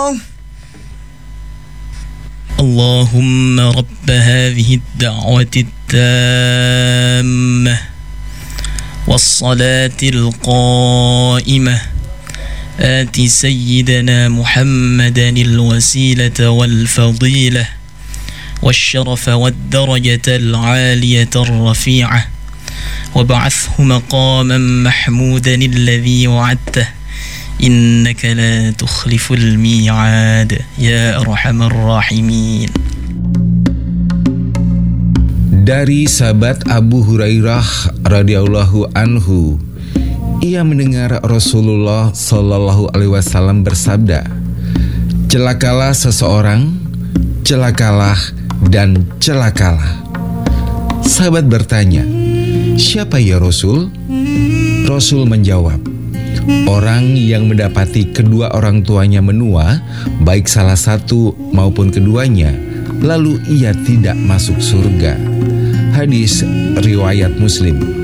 Allahumma rabb hadhihi ad-da'wati at-tammah was-salati al-qa'imah آتِ سيدنا محمدا الوسيلة والفضيلة والشرف والدرجة العالية الرفيعة وابعثه مقاما محمودا الذي وعدته إنك لا تخلف الميعاد يا أرحم الراحمين. Dari sahabat Abu Hurairah radhiyallahu anhu, ia mendengar Rasulullah Shallallahu Alaihi Wasallam bersabda, celakalah seseorang, celakalah dan celakalah. Sahabat bertanya, siapa ya Rasul? Rasul menjawab, orang yang mendapati kedua orang tuanya menua, baik salah satu maupun keduanya, lalu ia tidak masuk surga. Hadis riwayat Muslim.